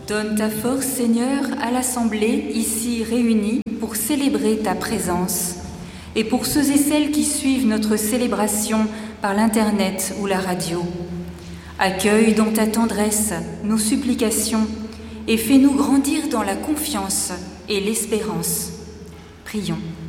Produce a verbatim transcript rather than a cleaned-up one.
Donne ta force, Seigneur, à l'Assemblée ici réunie pour célébrer ta présence. Et pour ceux et celles qui suivent notre célébration par l'Internet ou la radio. Accueille dans ta tendresse nos supplications et fais-nous grandir dans la confiance et l'espérance. Prions.